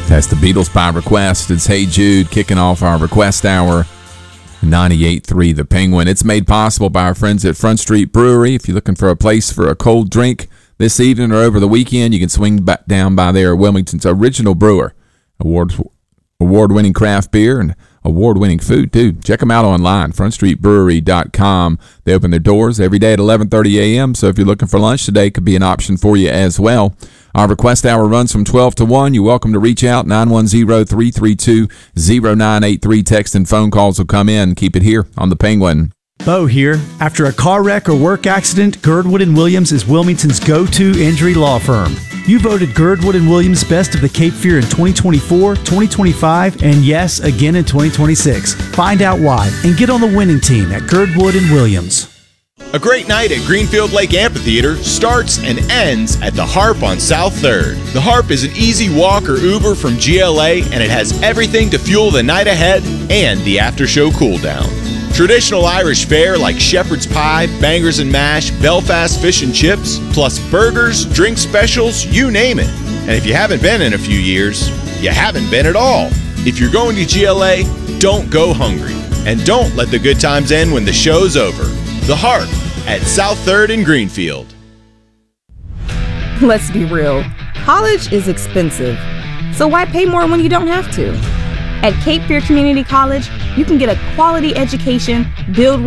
That's the Beatles by request. It's Hey Jude kicking off our request hour. 98.3 The Penguin. It's made possible by our friends at Front Street Brewery. If you're looking for a place for a cold drink this evening or over the weekend, you can swing back down by there. Wilmington's original brewer. Award-winning craft beer and award-winning food, too. Check them out online, frontstreetbrewery.com. They open their doors every day at 11:30 a.m., so if you're looking for lunch today, could be an option for you as well. Our request hour runs from 12 to 1. You're welcome to reach out, 910-332-0983. Text and phone calls will come in. Keep it here on The Penguin. Bo here. After a car wreck or work accident, Girdwood & Williams is Wilmington's go-to injury law firm. You voted Girdwood & Williams Best of the Cape Fear in 2024, 2025, and yes, again in 2026. Find out why and get on the winning team at Girdwood & Williams. A great night at Greenfield Lake Amphitheater starts and ends at the Harp on South 3rd. The Harp is an easy walk or Uber from GLA, and it has everything to fuel the night ahead and the after-show cool-down. Traditional Irish fare like shepherd's pie, bangers and mash, Belfast fish and chips, plus burgers, drink specials, you name it. And if you haven't been in a few years, you haven't been at all. If you're going to GLA, don't go hungry. And don't let the good times end when the show's over. The Harp at South 3rd in Greenfield. Let's be real. College is expensive. So why pay more when you don't have to? At Cape Fear Community College, you can get a quality education, build